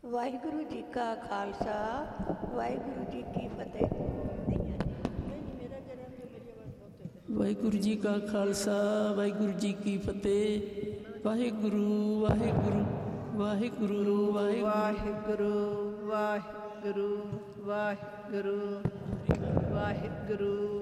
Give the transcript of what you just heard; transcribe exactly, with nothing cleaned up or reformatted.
ਵਾਹਿਗੁਰੂ ਜੀ ਕਾ ਖਾਲਸਾ, ਵਾਹਿਗੁਰੂ ਜੀ ਕੀ ਫਤਿਹ। ਵਾਹਿਗੁਰੂ ਜੀ ਕਾ ਖਾਲਸਾ, ਵਾਹਿਗੁਰੂ ਜੀ ਕੀ ਫਤਿਹ। ਵਾਹਿਗੁਰੂ ਵਾਹਿਗੁਰੂ ਵਾਹਿਗੁਰੂ ਵਾਹਿਗੁਰੂ ਵਾਹਿਗੁਰੂ ਵਾਹਿਗੁਰੂ ਵਾਹਿਗੁਰੂ।